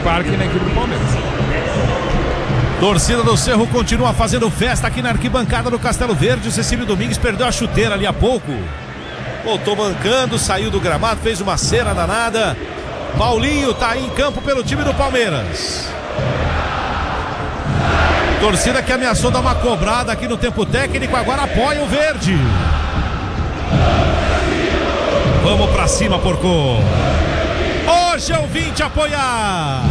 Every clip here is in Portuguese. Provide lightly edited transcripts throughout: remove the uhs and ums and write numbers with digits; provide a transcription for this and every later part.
Parque na equipe do Palmeiras. Torcida do Cerro continua fazendo festa aqui na arquibancada do Castelo Verde. O Cecílio Domingues perdeu a chuteira ali há pouco. Voltou mancando, saiu do gramado, fez uma cera danada. Paulinho tá aí em campo pelo time do Palmeiras. Torcida que ameaçou dar uma cobrada aqui no tempo técnico, agora apoia o verde. Vamos pra cima, porco. Hoje eu vim te apoiar.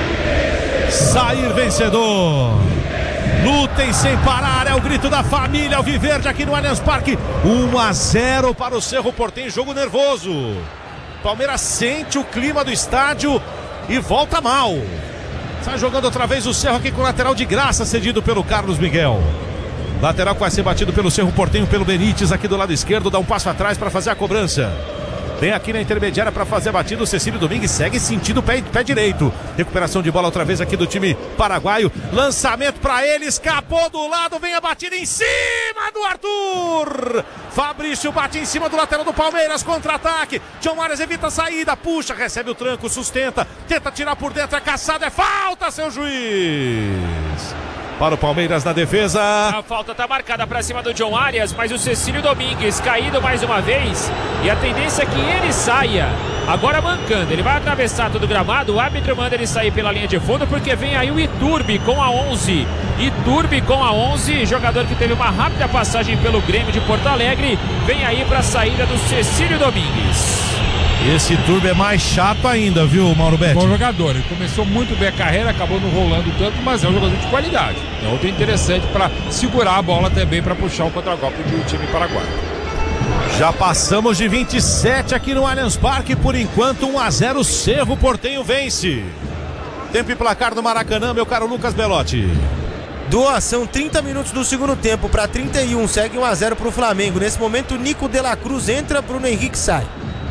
Sair vencedor. Lutem sem parar, é o grito da família alviverde aqui no Allianz Parque. 1-0 para o Cerro Porteño, jogo nervoso. Palmeiras sente o clima do estádio e volta mal. Sai jogando outra vez o Cerro aqui com o lateral de graça cedido pelo Carlos Miguel. Lateral que vai ser batido pelo Cerro Porteño, pelo Benítez aqui do lado esquerdo, dá um passo atrás para fazer a cobrança. Vem aqui na intermediária para fazer a batida. O Cecílio Domingues segue sentindo o pé direito. Recuperação de bola outra vez aqui do time paraguaio. Lançamento para ele, escapou do lado, vem a batida em cima do Arthur. Fabrício bate em cima do lateral do Palmeiras, contra-ataque. John Arias evita a saída, puxa, recebe o tranco, sustenta, tenta tirar por dentro, é caçado, é falta, seu juiz. Para o Palmeiras na defesa. A falta está marcada para cima do John Arias, mas o Cecílio Domingues caído mais uma vez. E a tendência é que ele saia. Agora mancando, ele vai atravessar todo o gramado. O árbitro manda ele sair pela linha de fundo, porque vem aí o Iturbe com a 11. Iturbe com a 11, jogador que teve uma rápida passagem pelo Grêmio de Porto Alegre. Vem aí para a saída do Cecílio Domingues. Esse Turbo é mais chato ainda, viu, Mauro Betti? Bom jogador, ele começou muito bem a carreira, acabou não rolando tanto, mas é um jogador de qualidade. É outro interessante para segurar a bola também, para puxar o contra-golpe do time paraguaio. Já passamos de 27 aqui no Allianz Parque, por enquanto 1-0, Cerro Porteño vence. Tempo e placar no Maracanã, meu caro Lucas Belotti. Doação, 30 minutos do segundo tempo para 31, segue 1-0 para o Flamengo. Nesse momento, Nico de la Cruz entra, Bruno Henrique sai.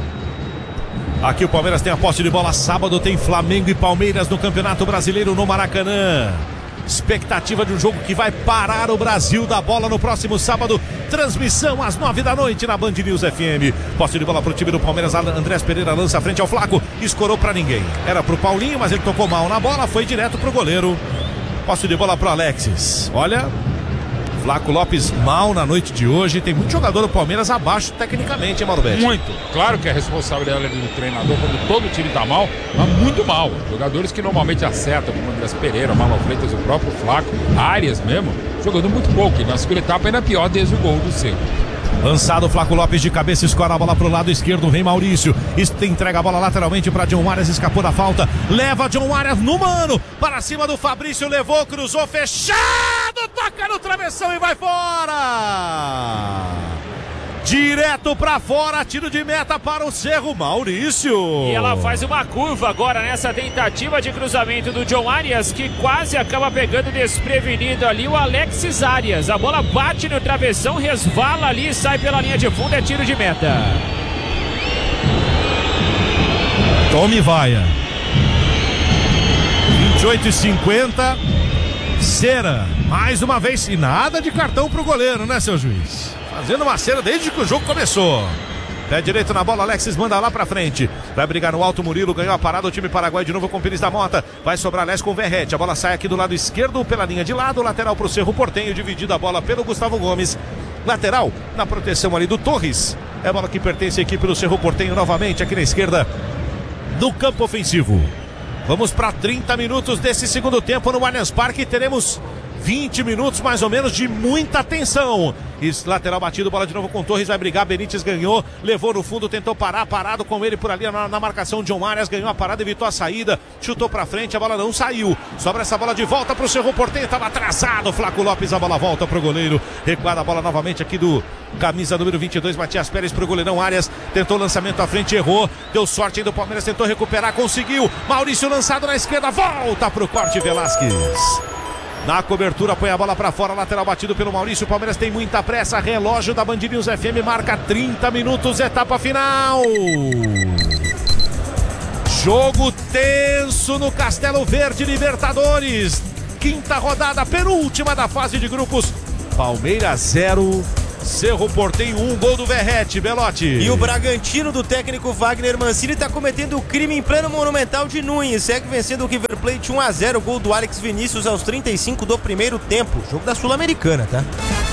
Aqui o Palmeiras tem a posse de bola. Sábado tem Flamengo e Palmeiras no Campeonato Brasileiro no Maracanã. Expectativa de um jogo que vai parar o Brasil da bola no próximo sábado. Transmissão às 9 da noite na Band News FM. Posse de bola pro time do Palmeiras. Andrés Pereira lança frente ao Flaco. Escorou pra ninguém. Era pro Paulinho, mas ele tocou mal na bola. Foi direto pro goleiro. Posse de bola pro Alexis. Olha, Flaco Lopes mal na noite de hoje. Tem muito jogador do Palmeiras abaixo tecnicamente, hein, Mauro Betti? Muito. Claro que a responsabilidade é do treinador quando todo o time tá mal, mas muito mal. Jogadores que normalmente acertam, como o Andrés Pereira, Marlon Freitas, o próprio Flaco, Arias mesmo, jogando muito pouco. E na segunda etapa ainda pior desde o gol do Cerro. Lançado o Flaco Lopes de cabeça, escora a bola pro lado esquerdo, vem Maurício, entrega a bola lateralmente para John Arias, escapou da falta, leva John Arias no mano, para cima do Fabrício, levou, cruzou, fechado, toca no travessão e vai fora! Direto pra fora, tiro de meta para o Cerro, Maurício. E ela faz uma curva agora nessa tentativa de cruzamento do John Arias, que quase acaba pegando desprevenido ali o Alexis Arias. A bola bate no travessão, resvala ali, sai pela linha de fundo, é tiro de meta. Tome vaia. 28:50. Cera, mais uma vez, e nada de cartão pro goleiro, né, seu juiz? Fazendo uma cera desde que o jogo começou. Pé direito na bola, Alexis manda lá pra frente. Vai brigar no alto, Murilo ganhou a parada. O time paraguaio de novo com o Pires da Mota. Vai sobrar Alés com o Verrete. A bola sai aqui do lado esquerdo pela linha de lado. Lateral pro Cerro Porteño, dividida a bola pelo Gustavo Gomes. Lateral na proteção ali do Torres. É a bola que pertence à equipe do Cerro Porteño novamente aqui na esquerda do campo ofensivo. Vamos para 30 minutos desse segundo tempo no Allianz Parque. Teremos 20 minutos mais ou menos de muita tensão. Lateral batido, bola de novo com Torres, vai brigar, Benítez ganhou, levou no fundo, tentou parar, parado com ele por ali na marcação, John Arias ganhou a parada, evitou a saída, chutou pra frente, a bola não saiu, sobra essa bola de volta pro Cerro Porteño, estava atrasado, Flaco Lopes, a bola volta pro goleiro, recuada a bola novamente aqui do camisa número 22, Matias Pérez pro goleirão Arias, tentou o lançamento à frente, errou, deu sorte ainda o Palmeiras, tentou recuperar, conseguiu, Maurício lançado na esquerda, volta pro corte, Velasquez. Na cobertura, põe a bola pra fora, lateral batido pelo Maurício, o Palmeiras tem muita pressa, relógio da Band News FM marca 30 minutos, etapa final. Jogo tenso no Castelo Verde, Libertadores, quinta rodada, penúltima da fase de grupos. Palmeiras 0, Cerro Porteño 1, gol do Verrete, Belotti. E o Bragantino do técnico Wagner Mancini está cometendo crime em pleno Monumental de Nunes. Segue vencendo o River Plate 1-0, gol do Alex Vinícius aos 35 do primeiro tempo. Jogo da Sul-Americana, tá?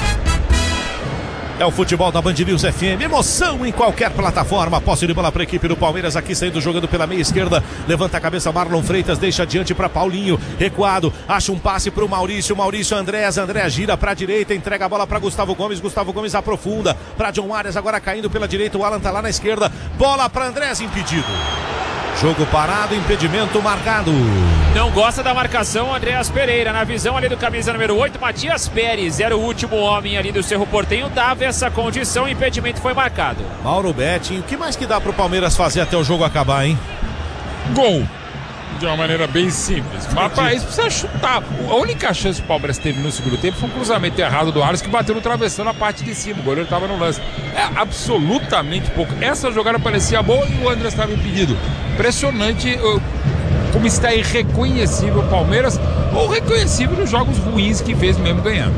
É o futebol da Band News FM, emoção em qualquer plataforma. Posse de bola para a equipe do Palmeiras, aqui saindo jogando pela meia esquerda, levanta a cabeça Marlon Freitas, deixa adiante para Paulinho, recuado, acha um passe para o Maurício Andréas gira para a direita, entrega a bola para Gustavo Gomes aprofunda, para John Arias, agora caindo pela direita, o Alan tá lá na esquerda, bola para Andréas, impedido. Jogo parado, impedimento marcado. Não gosta da marcação, Andréas Pereira. Na visão ali do camisa número 8, Matias Pérez. Era o último homem ali do Cerro Porteño. Dava essa condição, o impedimento foi marcado. Mauro Betting, o que mais que dá pro Palmeiras fazer até o jogo acabar, hein? Gol. De uma maneira bem simples. Mas pra isso precisa chutar. A única chance que o Palmeiras teve no segundo tempo foi um cruzamento errado do Arias que bateu no travessão na parte de cima. O goleiro estava no lance. É absolutamente pouco. Essa jogada parecia boa e o André estava impedido. Impressionante como está irreconhecível o Palmeiras, ou reconhecível nos jogos ruins que fez mesmo ganhando.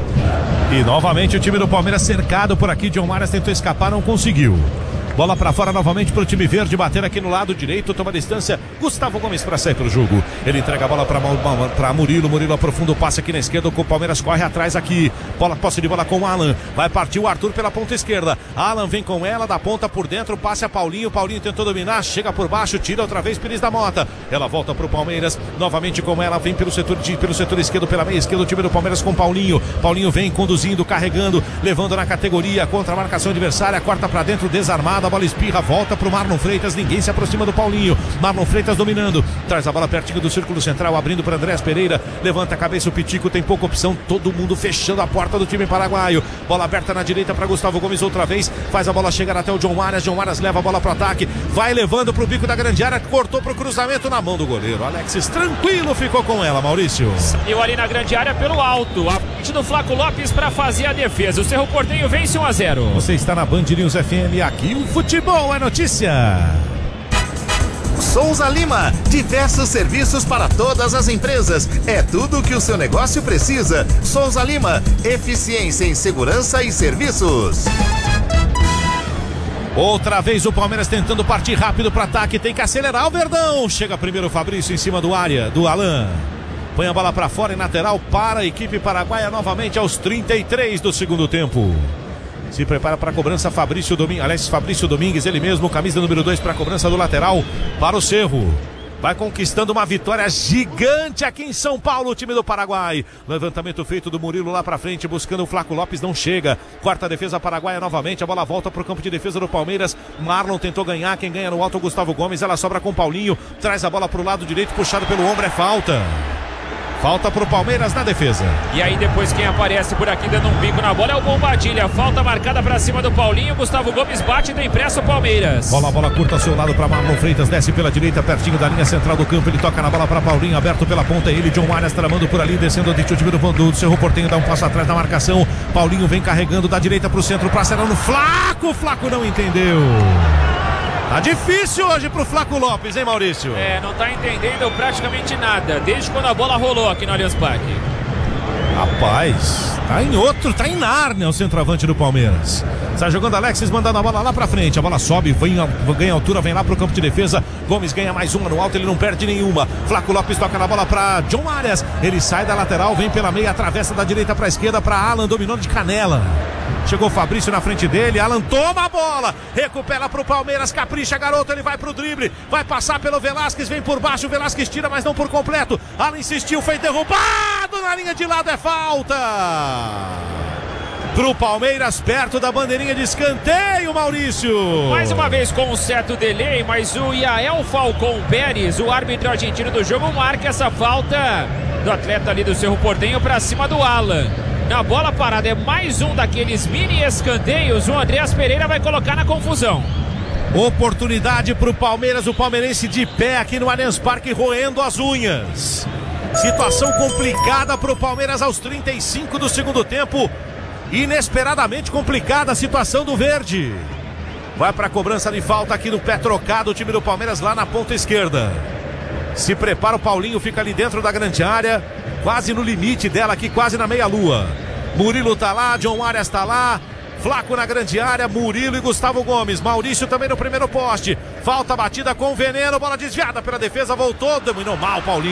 E novamente o time do Palmeiras cercado por aqui. John Arias tentou escapar, não conseguiu. Bola pra fora novamente pro time verde, bater aqui no lado direito, toma distância, Gustavo Gomes pra sair pro jogo. Ele entrega a bola pra Murilo aprofunda o passe aqui na esquerda, o Palmeiras corre atrás aqui. Posse de bola com o Alan, vai partir o Arthur pela ponta esquerda. Alan vem com ela, da ponta por dentro, passe a Paulinho tentou dominar, chega por baixo, tira outra vez Pires da Mota. Ela volta pro Palmeiras, novamente com ela, vem pelo setor esquerdo, pela meia esquerda, o time do Palmeiras com Paulinho vem conduzindo, carregando, levando na categoria, contra a marcação adversária, corta pra dentro, desarmado. A bola espirra, volta pro Marlon Freitas, ninguém se aproxima do Paulinho. Marlon Freitas dominando, traz a bola pertinho do círculo central, abrindo para Andréas Pereira, levanta a cabeça, o Pitico tem pouca opção, todo mundo fechando a porta do time paraguaio. Bola aberta na direita para Gustavo Gomes outra vez, faz a bola chegar até o John Arias leva a bola pro ataque, vai levando pro bico da grande área, cortou pro cruzamento na mão do goleiro. Alexis tranquilo ficou com ela, Maurício. Saiu ali na grande área pelo alto, a frente do Flaco Lopes para fazer a defesa. O Cerro Porteño vence 1-0. Você está na Band News FM, aqui o futebol é notícia. Souza Lima, diversos serviços para todas as empresas. É tudo o que o seu negócio precisa. Souza Lima, eficiência em segurança e serviços. Outra vez o Palmeiras tentando partir rápido para ataque, tem que acelerar o Verdão. Chega primeiro o Fabrício em cima do Alan. Põe a bola para fora em lateral para a equipe paraguaia novamente aos 33 do segundo tempo. Se prepara para a cobrança Fabrício Domingues, ele mesmo, camisa número 2 para a cobrança do lateral para o Cerro. Vai conquistando uma vitória gigante aqui em São Paulo, o time do Paraguai. Levantamento feito do Murilo lá pra frente, buscando o Flaco Lopes, não chega. Quarta defesa paraguaia novamente, a bola volta pro campo de defesa do Palmeiras. Marlon tentou ganhar, quem ganha no alto é o Gustavo Gomes, ela sobra com o Paulinho, traz a bola pro lado direito, puxado pelo ombro, é falta. Falta pro Palmeiras na defesa. E aí depois quem aparece por aqui dando um bico na bola é o Bombadilha. Falta marcada pra cima do Paulinho. Gustavo Gomes bate e tem pressa o Palmeiras. Bola curta ao seu lado pra Marlon Freitas. Desce pela direita, pertinho da linha central do campo. Ele toca na bola pra Paulinho, aberto pela ponta. Ele, John Arias, tramando por ali, descendo o time do Cerro Porteño, dá um passo atrás da marcação. Paulinho vem carregando da direita pro centro, pra Serrano. O Flaco não entendeu. Tá difícil hoje pro Flaco Lopes, hein, Maurício? Não tá entendendo praticamente nada, desde quando a bola rolou aqui no Allianz Parque. Rapaz, tá em Nárnia o centroavante do Palmeiras. Está jogando Alexis, mandando a bola lá pra frente. A bola sobe, ganha altura, vem lá pro campo de defesa. Gomes ganha mais uma no alto, ele não perde nenhuma. Flaco Lopes toca na bola pra John Arias. Ele sai da lateral, vem pela meia, atravessa da direita pra esquerda pra Alan, dominou de canela. Chegou o Fabrício na frente dele, Alan toma a bola, recupera pro Palmeiras, capricha garoto, ele vai pro drible, vai passar pelo Velasquez, vem por baixo, o Velasquez tira, mas não por completo. Alan insistiu, foi derrubado na linha de lado, é falta pro Palmeiras, perto da bandeirinha de escanteio, Maurício. Mais uma vez com um certo delay, mas o Yael Falcão Pérez, o árbitro argentino do jogo, marca essa falta do atleta ali do Cerro Porteño pra cima do Alan. Na bola parada, é mais um daqueles mini escanteios. O Andréas Pereira vai colocar na confusão. Oportunidade pro Palmeiras, o palmeirense de pé aqui no Allianz Parque, roendo as unhas. Situação complicada pro Palmeiras aos 35 do segundo tempo. Inesperadamente complicada a situação do verde. Vai pra cobrança de falta aqui no pé trocado, o time do Palmeiras lá na ponta esquerda. Se prepara o Paulinho, fica ali dentro da grande área, quase no limite dela aqui, quase na meia-lua. Murilo tá lá, John Arias tá lá, Flaco na grande área, Murilo e Gustavo Gomes. Maurício também no primeiro poste. Falta batida com Veneno, bola desviada pela defesa, voltou, dominou mal Paulinho.